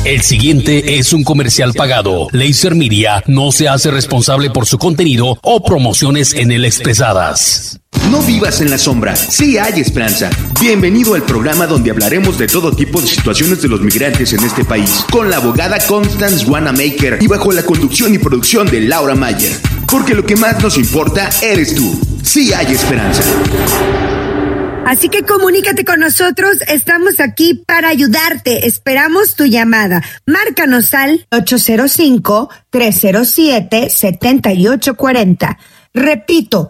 El siguiente es un comercial pagado. Laser Media no se hace responsable por su contenido o promociones en él expresadas. No vivas en la sombra, sí hay esperanza. Bienvenido al programa donde hablaremos de todo tipo de situaciones de los migrantes en este país, con la abogada Constance Wanamaker y bajo la conducción y producción de Laura Mayer. Porque lo que más nos importa eres tú. Sí hay esperanza. Así que comunícate con nosotros, estamos aquí para ayudarte. Esperamos tu llamada. Márcanos al 805-307-7840. Repito,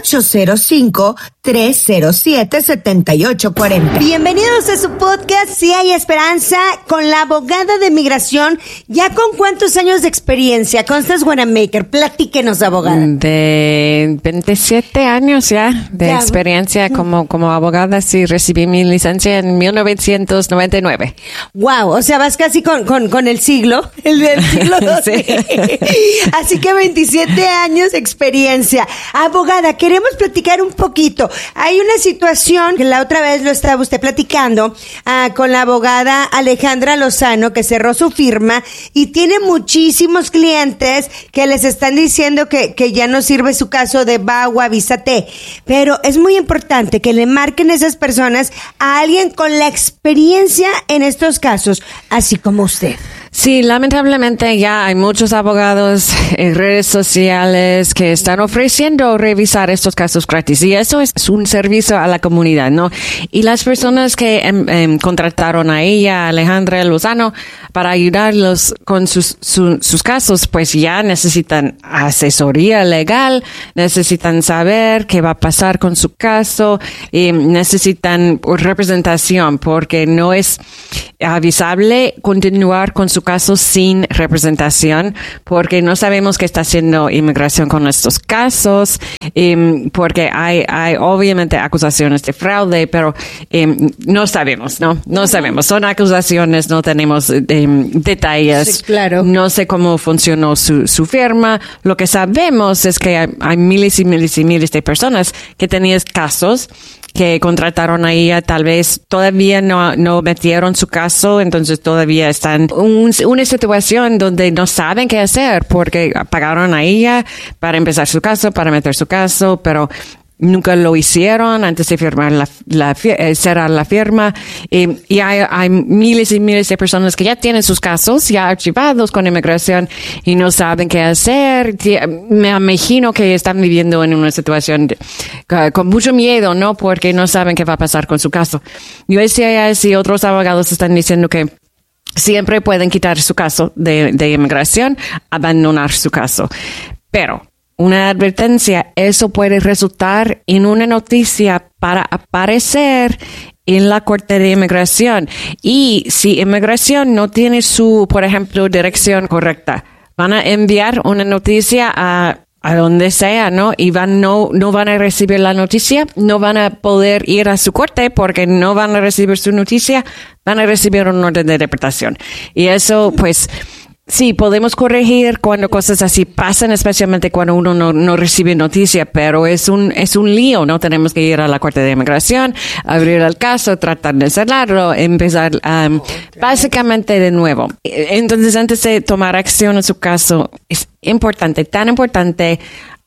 805-307-7840. Bienvenidos a su podcast Si hay Esperanza con la abogada de migración. ¿Ya con cuántos años de experiencia? Constance Wanamaker, platíquenos, abogada. De 27 años ya de experiencia como abogada. Sí, recibí mi licencia en 1999. Wow, o sea, vas casi con el siglo, el del siglo XII. Sí. Así que 27 años de experiencia. Abogada, queremos platicar un poquito. Hay una situación que la otra vez lo estaba usted platicando con la abogada Alejandra Lozano, que cerró su firma y tiene muchísimos clientes que les están diciendo que ya no sirve su caso de VAWA, Visa T. Pero es muy importante que le marquen esas personas a alguien con la experiencia en estos casos, así como usted. Sí, lamentablemente ya hay muchos abogados en redes sociales que están ofreciendo revisar estos casos gratis y eso es un servicio a la comunidad, ¿no? Y las personas que contrataron a ella, Alejandra Lozano, para ayudarlos con sus casos, pues ya necesitan asesoría legal, necesitan saber qué va a pasar con su caso, y necesitan representación porque no es avisable continuar con su caso sin representación porque no sabemos qué está haciendo inmigración con estos casos, porque hay obviamente acusaciones de fraude, pero no sabemos, no sabemos, son acusaciones, no tenemos detalles. Sí, claro. No sé cómo funcionó su firma. Lo que sabemos es que hay miles y miles y miles de personas que tenían casos que contrataron a ella, tal vez todavía no metieron su caso, entonces todavía están en una situación donde no saben qué hacer porque pagaron a ella para empezar su caso, para meter su caso, pero nunca lo hicieron antes de firmar cerrar la firma. Y hay miles y miles de personas que ya tienen sus casos ya archivados con inmigración y no saben qué hacer. Me imagino que están viviendo en una situación con mucho miedo, ¿no? Porque no saben qué va a pasar con su caso. USCIS y otros abogados están diciendo que siempre pueden quitar su caso de inmigración, abandonar su caso. Pero una advertencia, eso puede resultar en una noticia para aparecer en la Corte de Inmigración. Y si inmigración no tiene por ejemplo, dirección correcta, van a enviar una noticia a donde sea, ¿no? Y no van a recibir la noticia, no van a poder ir a su corte porque no van a recibir su noticia, van a recibir un orden de deportación. Y eso, pues, sí, podemos corregir cuando cosas así pasan, especialmente cuando uno no recibe noticia, pero es un lío, ¿no? Tenemos que ir a la Corte de Inmigración, abrir el caso, tratar de cerrarlo, empezar básicamente de nuevo. Entonces, antes de tomar acción en su caso, es importante, tan importante,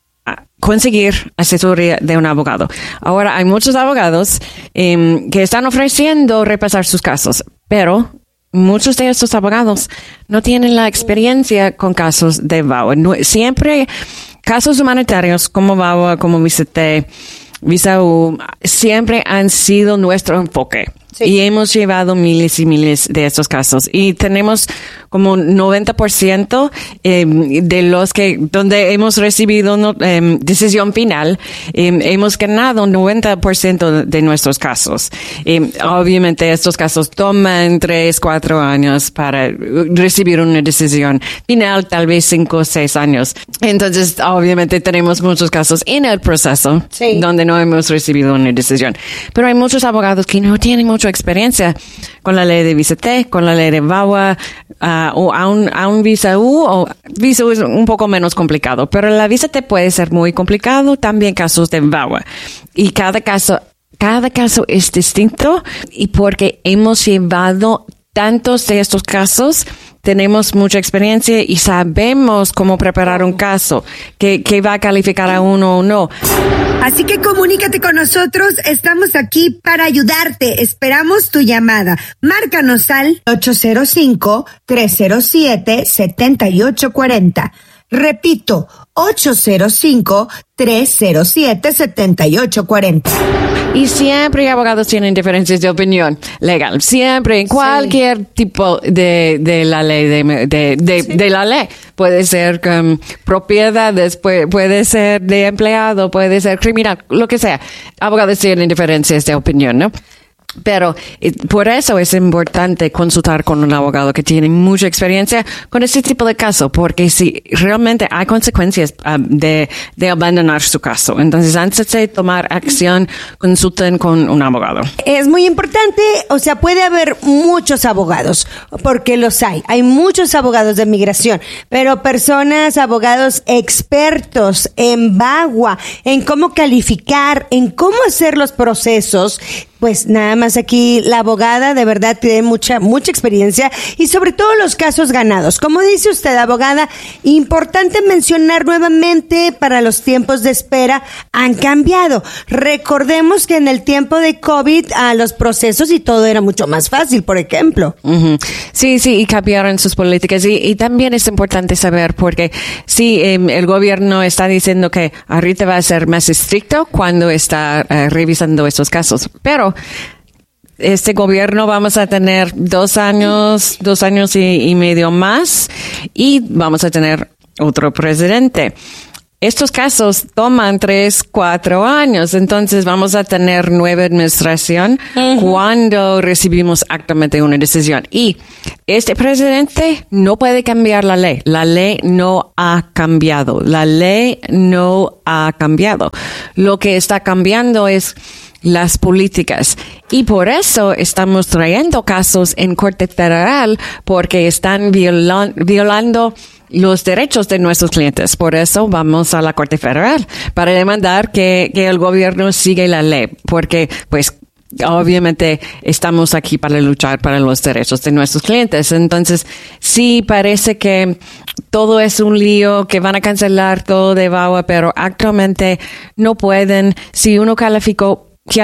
conseguir asesoría de un abogado. Ahora, hay muchos abogados que están ofreciendo repasar sus casos, pero muchos de estos abogados no tienen la experiencia con casos de VAWA. Siempre casos humanitarios como VAWA, como Visa T, Visa U, siempre han sido nuestro enfoque. Sí. Y hemos llevado miles y miles de estos casos. Y tenemos como 90% de los donde hemos recibido decisión final, hemos ganado 90% de nuestros casos. Obviamente estos casos toman 3-4 años para recibir una decisión final, tal vez 5 o 6 años. Entonces, obviamente tenemos muchos casos en el proceso, sí, donde no hemos recibido una decisión. Pero hay muchos abogados que no tienen mucha experiencia con la ley de Visa T, con la ley de VAWA, o a un Visa U, o Visa U es un poco menos complicado, pero la Visa T puede ser muy complicado, también casos de VAWA. Y cada caso es distinto y porque hemos llevado tantos de estos casos tenemos mucha experiencia y sabemos cómo preparar un caso, que va a calificar a uno o no. Así que comunícate con nosotros, estamos aquí para ayudarte. Esperamos tu llamada. Márcanos al 805-307-7840. Repito, 805-307-7840. Y siempre abogados tienen diferencias de opinión legal. Siempre, en cualquier tipo de la ley, de la ley. Puede ser propiedades, puede ser de empleado, puede ser criminal, lo que sea. Abogados tienen diferencias de opinión, ¿no? Pero por eso es importante consultar con un abogado que tiene mucha experiencia con este tipo de caso, porque si realmente hay consecuencias de abandonar su caso. Entonces, antes de tomar acción, consulten con un abogado. Es muy importante, o sea, puede haber muchos abogados, porque los hay. Hay muchos abogados de migración, pero abogados expertos en VAWA, en cómo calificar, en cómo hacer los procesos. Pues nada más aquí la abogada de verdad tiene mucha experiencia y sobre todo los casos ganados. Como dice usted, abogada, importante mencionar nuevamente para los tiempos de espera han cambiado. Recordemos que en el tiempo de COVID los procesos y todo era mucho más fácil, por ejemplo. Uh-huh. Sí, y cambiaron sus políticas y también es importante saber porque sí, el gobierno está diciendo que ahorita va a ser más estricto cuando está revisando estos casos, pero este gobierno vamos a tener 2 años y medio más y vamos a tener otro presidente. Estos casos toman 3-4 años, entonces vamos a tener nueva administración cuando recibimos actualmente una decisión. Y este presidente no puede cambiar la ley. La ley no ha cambiado. Lo que está cambiando es las políticas. Y por eso estamos trayendo casos en Corte Federal porque están violando los derechos de nuestros clientes. Por eso vamos a la Corte Federal para demandar que el gobierno siga la ley, porque pues obviamente estamos aquí para luchar para los derechos de nuestros clientes. Entonces, sí parece que todo es un lío, que van a cancelar todo de VAWA, pero actualmente no pueden. Si uno califica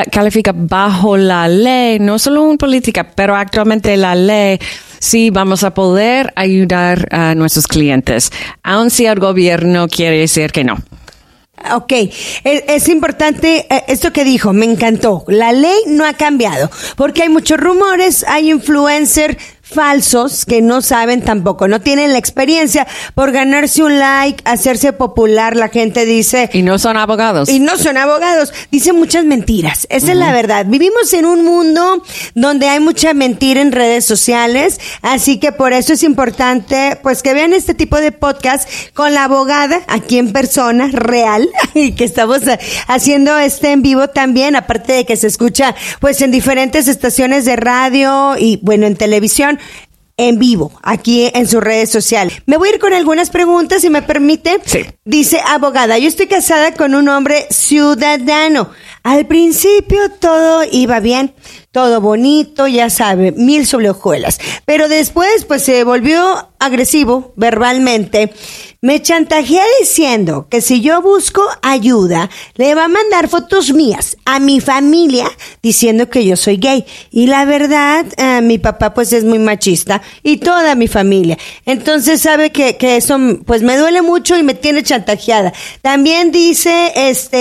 bajo la ley, no solo en política, pero actualmente la ley, sí vamos a poder ayudar a nuestros clientes, aun si el gobierno quiere decir que no. Ok, es importante esto que dijo, me encantó. La ley no ha cambiado, porque hay muchos rumores, hay influencers falsos que no saben tampoco, no tienen la experiencia por ganarse un like, hacerse popular, la gente dice. Y no son abogados. Dicen muchas mentiras, esa es la verdad. Vivimos en un mundo donde hay mucha mentira en redes sociales, así que por eso es importante pues que vean este tipo de podcast con la abogada aquí en persona, real, y que estamos haciendo en vivo también, aparte de que se escucha pues en diferentes estaciones de radio y bueno, en televisión, en vivo, aquí en sus redes sociales. Me voy a ir con algunas preguntas, si me permite. Sí. Dice, abogada, yo estoy casada con un hombre ciudadano. Al principio todo iba bien, todo bonito, ya sabe, 1000 sobre hojuelas. Pero después, pues se volvió agresivo verbalmente. Me chantajea diciendo que si yo busco ayuda, le va a mandar fotos mías a mi familia diciendo que yo soy gay. Y la verdad, mi papá pues es muy machista y toda mi familia. Entonces sabe que eso pues me duele mucho y me tiene chantajeada. También dice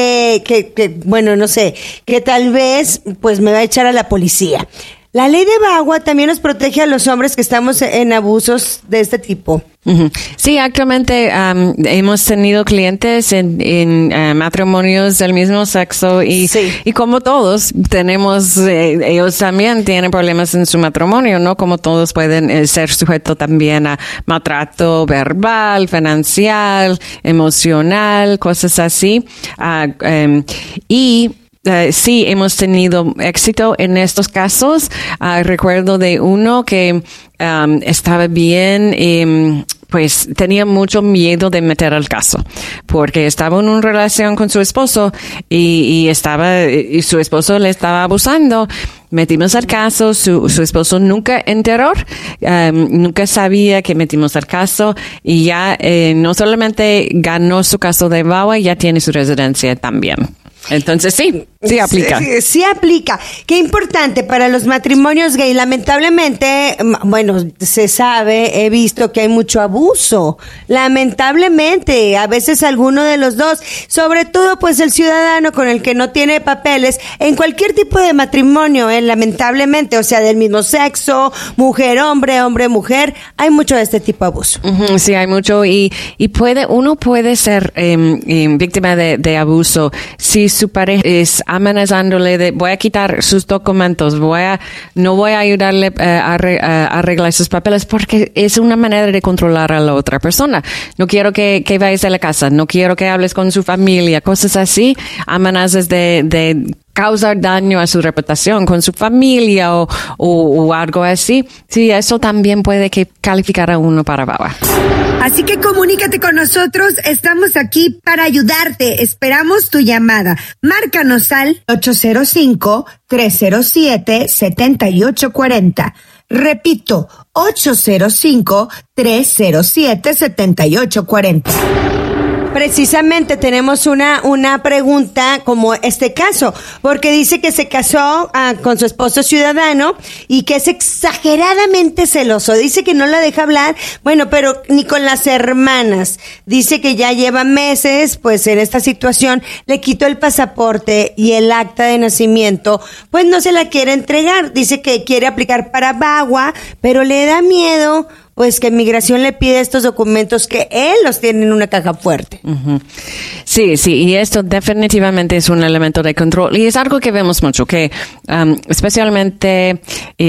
que bueno, no sé, que tal vez pues me va a echar a la policía. La ley de VAWA también nos protege a los hombres que estamos en abusos de este tipo. Uh-huh. Sí, actualmente hemos tenido clientes en matrimonios del mismo sexo y como todos tenemos, ellos también tienen problemas en su matrimonio, ¿no? Como todos pueden ser sujetos también a maltrato verbal, financiero, emocional, cosas así. Sí, hemos tenido éxito en estos casos. Recuerdo de uno que estaba bien, pues tenía mucho miedo de meter el caso, porque estaba en una relación con su esposo y su esposo le estaba abusando. metimos el caso, su esposo nunca enteró, nunca sabía que metimos el caso y ya no solamente ganó su caso de VAWA, ya tiene su residencia también. Entonces sí aplica. Sí aplica. Qué importante para los matrimonios gay. Lamentablemente, bueno, se sabe, he visto que hay mucho abuso. Lamentablemente, a veces alguno de los dos, sobre todo pues el ciudadano con el que no tiene papeles, en cualquier tipo de matrimonio, lamentablemente, o sea, del mismo sexo, mujer, hombre, hombre, mujer, hay mucho de este tipo de abuso. Sí, hay mucho y uno puede ser víctima de abuso si su pareja es amenazándole de voy a quitar sus documentos, no voy a ayudarle a arreglar sus papeles porque es una manera de controlar a la otra persona. No quiero que vayas a la casa, no quiero que hables con su familia, cosas así, amenazas de causar daño a su reputación con su familia o algo así. Sí, eso también puede calificar a uno para VAWA. Así que comunícate con nosotros, estamos aquí para ayudarte. Esperamos tu llamada. Márcanos al 805-307-7840. Repito, 805-307-7840. Precisamente tenemos una pregunta como este caso, porque dice que se casó con su esposo ciudadano y que es exageradamente celoso. Dice que no la deja hablar, bueno, pero ni con las hermanas. Dice que ya lleva meses, pues en esta situación, le quitó el pasaporte y el acta de nacimiento, pues no se la quiere entregar. Dice que quiere aplicar para VAWA, pero le da miedo pues que Migración le pide estos documentos que él los tiene en una caja fuerte. Uh-huh. Sí, y esto definitivamente es un elemento de control y es algo que vemos mucho, que especialmente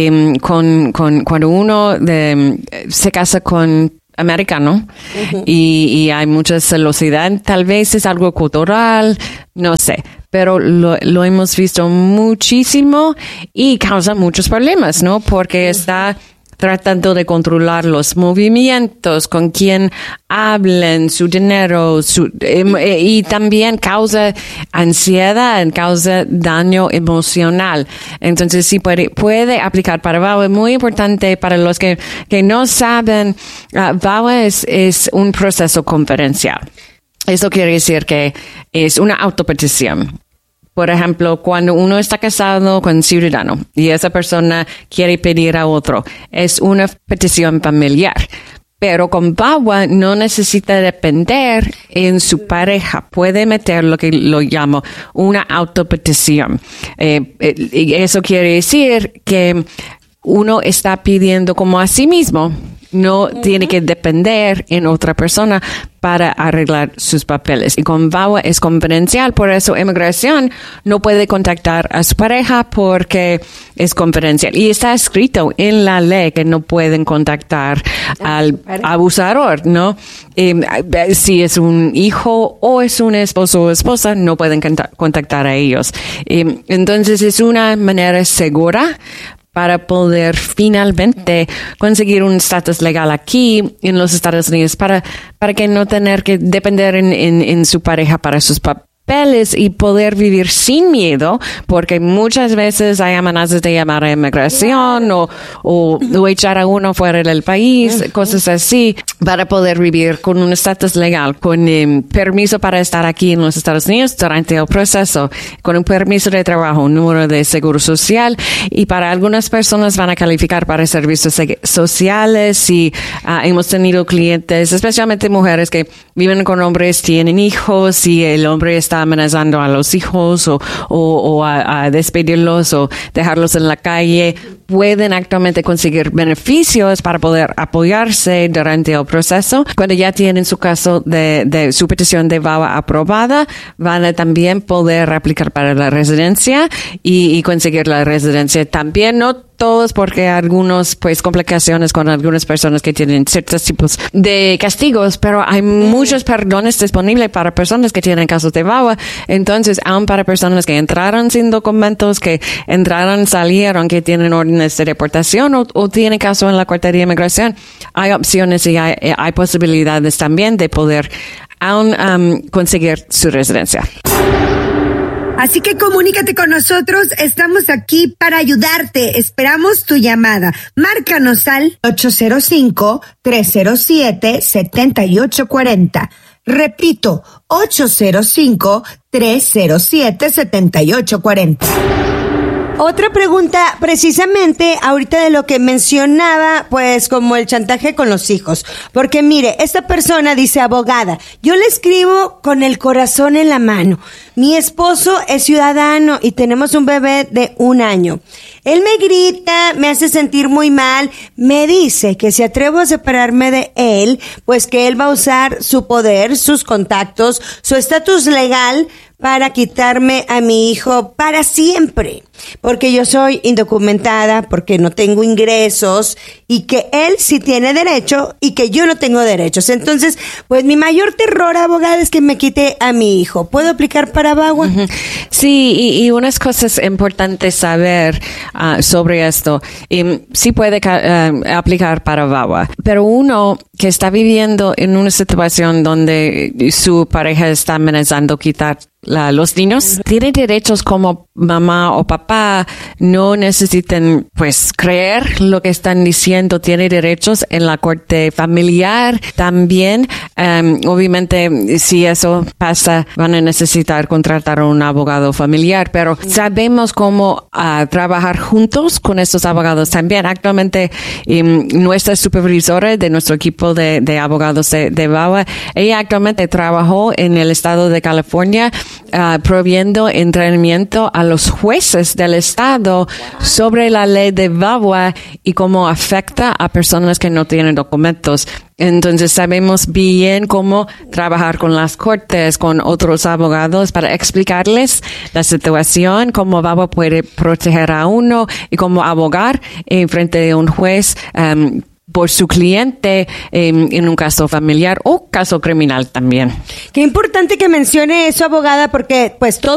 cuando uno se casa con americano, uh-huh, y hay mucha celosidad, tal vez es algo cultural, no sé, pero lo hemos visto muchísimo y causa muchos problemas, ¿no? Porque está tratando de controlar los movimientos, con quién hablan, su dinero, y también causa ansiedad, causa daño emocional. Entonces sí puede aplicar para VAWA. Es muy importante para los que no saben, VAWA es un proceso confidencial. Eso quiere decir que es una autopetición. Por ejemplo, cuando uno está casado con un ciudadano y esa persona quiere pedir a otro, es una petición familiar. Pero con VAWA no necesita depender en su pareja. Puede meter lo que lo llamo una autopetición. Y eso quiere decir que uno está pidiendo como a sí mismo. No tiene que depender en otra persona para arreglar sus papeles. Y con VAWA es confidencial, por eso Inmigración no puede contactar a su pareja porque es confidencial. Y está escrito en la ley que no pueden contactar al abusador, ¿no? Si es un hijo o es un esposo o esposa, no pueden contactar a ellos. Entonces es una manera segura para poder finalmente conseguir un estatus legal aquí en los Estados Unidos para que no tener que depender en su pareja para sus papeles y poder vivir sin miedo, porque muchas veces hay amenazas de llamar a Inmigración o echar a uno fuera del país, cosas así, para poder vivir con un estatus legal, con permiso para estar aquí en los Estados Unidos durante el proceso, con un permiso de trabajo, un número de seguro social, y para algunas personas van a calificar para servicios sociales y hemos tenido clientes, especialmente mujeres que viven con hombres, tienen hijos y el hombre está amenazando a los hijos o a despedirlos o dejarlos en la calle, pueden actualmente conseguir beneficios para poder apoyarse durante el proceso. Cuando ya tienen su caso de su petición de VAWA aprobada, van a también poder aplicar para la residencia y conseguir la residencia también. No todos, porque algunos, pues, complicaciones con algunas personas que tienen ciertos tipos de castigos, pero hay muchos perdones disponibles para personas que tienen casos de VAWA. Entonces, aún para personas que entraron sin documentos, que entraron, salieron, que tienen órdenes de deportación o tienen caso en la Corte de Inmigración, hay opciones y hay posibilidades también de poder aún conseguir su residencia. Así que comunícate con nosotros, estamos aquí para ayudarte. Esperamos tu llamada. Márcanos al 805-307-7840. Repito, 805-307-7840. Otra pregunta, precisamente ahorita de lo que mencionaba, pues como el chantaje con los hijos. Porque mire, esta persona dice, abogada, yo le escribo con el corazón en la mano. Mi esposo es ciudadano y tenemos un bebé de 1 año. Él me grita, me hace sentir muy mal, me dice que si atrevo a separarme de él, pues que él va a usar su poder, sus contactos, su estatus legal para quitarme a mi hijo para siempre, porque yo soy indocumentada, porque no tengo ingresos y que él sí tiene derecho y que yo no tengo derechos. Entonces, pues mi mayor terror, abogada, es que me quite a mi hijo. ¿Puedo aplicar para VAWA? Sí, y unas cosas importantes saber sobre esto. Sí puede aplicar para VAWA, pero uno que está viviendo en una situación donde su pareja está amenazando quitar los niños, tiene derechos como mamá o papá, no necesitan pues creer lo que están diciendo, tiene derechos en la corte familiar también. Obviamente si eso pasa van a necesitar contratar a un abogado familiar, pero sabemos cómo trabajar juntos con estos abogados también. Actualmente nuestra supervisora de nuestro equipo de abogados de VAWA, ella actualmente trabajó en el estado de California proviendo entrenamiento a los jueces del estado sobre la ley de VAWA y cómo afecta a personas que no tienen documentos. Entonces sabemos bien cómo trabajar con las cortes, con otros abogados para explicarles la situación, cómo VAWA puede proteger a uno y cómo abogar en frente de un juez por su cliente en un caso familiar o caso criminal también. Qué importante que mencione eso, abogada, porque pues todo